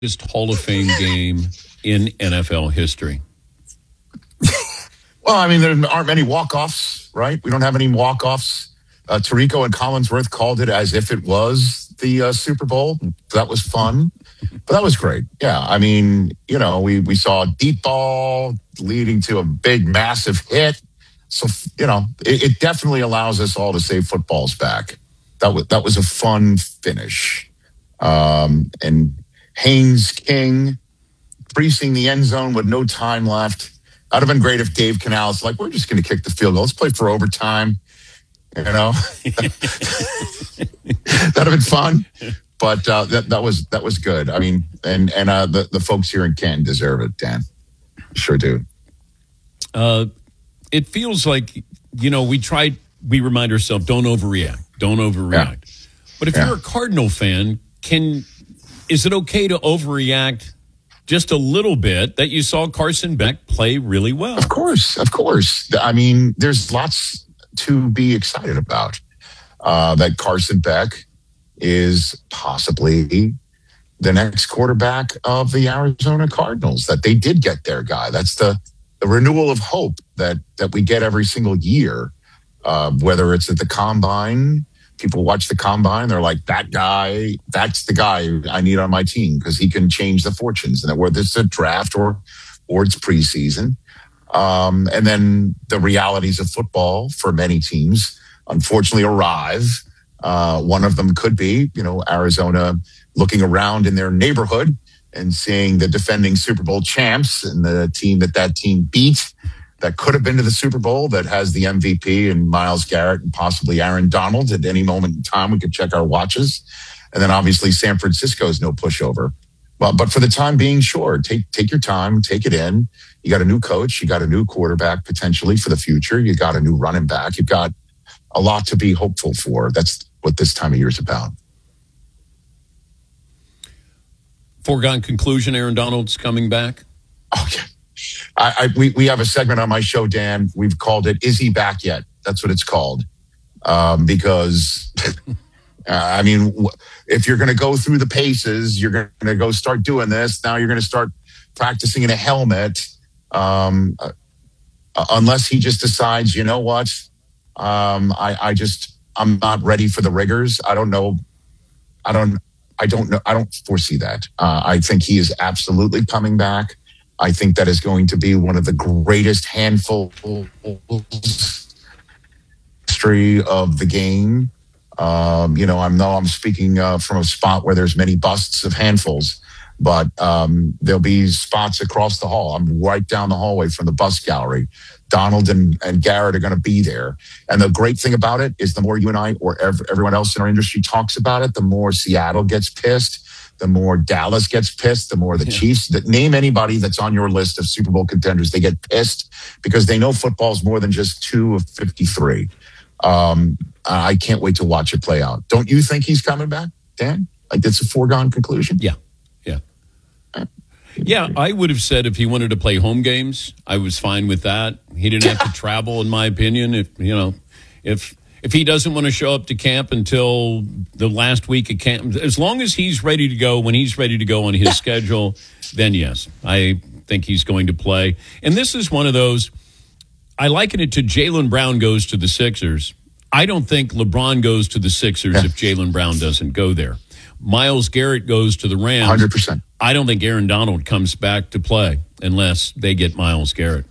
Hall of Fame game in NFL history? Well, I mean, there aren't many walk-offs, right? We don't have any walk-offs. Tirico and Collinsworth called it as if it was the Super Bowl. That was fun. But that was great. Yeah, I mean, we saw a deep ball leading to a big, massive hit. So, it definitely allows us all to say football's back. That was a fun finish. And Haynes King creasing the end zone with no time left. That'd have been great if Dave Canales we're just going to kick the field goal. Let's play for overtime. That'd have been fun. But that was good. I mean, and the folks here in Canton deserve it, Dan. Sure do. It feels like, we remind ourselves, don't overreact. Don't overreact. Yeah. But if you're a Cardinal fan, is it okay to overreact just a little bit that you saw Carson Beck play really well? Of course. I mean, there's lots to be excited about. That Carson Beck is possibly the next quarterback of the Arizona Cardinals, that they did get their guy. That's the renewal of hope that we get every single year, whether it's at the Combine. People watch the Combine, they're like, that guy, that's the guy I need on my team because he can change the fortunes. And whether it's a draft or it's preseason. And then the realities of football for many teams, unfortunately, arrive. One of them could be, Arizona looking around in their neighborhood and seeing the defending Super Bowl champs and the team that team beat that could have been to the Super Bowl, that has the MVP and Myles Garrett and possibly Aaron Donald at any moment in time. We could check our watches. And then obviously San Francisco is no pushover. Well, but for the time being, sure, take your time, take it in. You got a new coach, you got a new quarterback potentially for the future. You got a new running back. You've got a lot to be hopeful for. That's what this time of year is about. Foregone conclusion, Aaron Donald's coming back? Okay. We have a segment on my show, Dan. We've called it, Is He Back Yet? That's what it's called. Because, I mean, if you're going to go through the paces, you're going to go start doing this. Now you're going to start practicing in a helmet. Unless he just decides, you know what? I'm not ready for the rigors. I don't know. I don't foresee that. I think he is absolutely coming back. I think that is going to be one of the greatest handfuls history of the game. I'm speaking from a spot where there's many busts of handfuls, but there'll be spots across the hall. I'm right down the hallway from the bust gallery. Donald and Garrett are going to be there. And the great thing about it is the more you and I or everyone else in our industry talks about it, the more Seattle gets pissed, the more Dallas gets pissed, the more the Chiefs. Name anybody that's on your list of Super Bowl contenders. They get pissed because they know football is more than just 2 of 53. I can't wait to watch it play out. Don't you think he's coming back, Dan? Like, that's a foregone conclusion? Yeah. Yeah, I would have said if he wanted to play home games, I was fine with that. He didn't have to travel, in my opinion. If he doesn't want to show up to camp until the last week of camp, as long as he's ready to go, when he's ready to go on his schedule, then yes, I think he's going to play. And this is one of those, I liken it to Jaylen Brown goes to the Sixers. I don't think LeBron goes to the Sixers if Jaylen Brown doesn't go there. Myles Garrett goes to the Rams. 100%. I don't think Aaron Donald comes back to play unless they get Myles Garrett.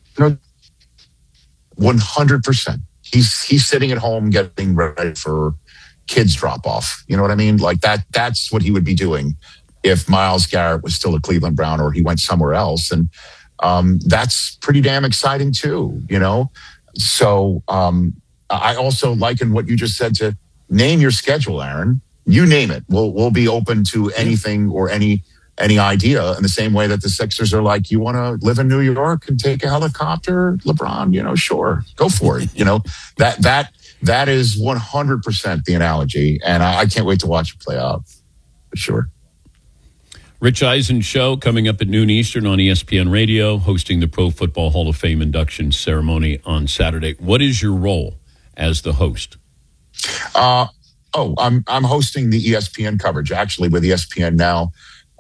100%. He's sitting at home getting ready for kids drop off. You know what I mean? Like that's what he would be doing if Myles Garrett was still a Cleveland Brown or he went somewhere else. And that's pretty damn exciting too, So I also liken what you just said to name your schedule, Aaron. You name it. We'll be open to anything or any idea, in the same way that the Sixers are like, you want to live in New York and take a helicopter, LeBron, sure, go for it. That is 100% the analogy. And I can't wait to watch it play out for sure. Rich Eisen show coming up at noon Eastern on ESPN Radio, hosting the Pro Football Hall of Fame induction ceremony on Saturday. What is your role as the host? I'm hosting the ESPN coverage, actually, with ESPN now.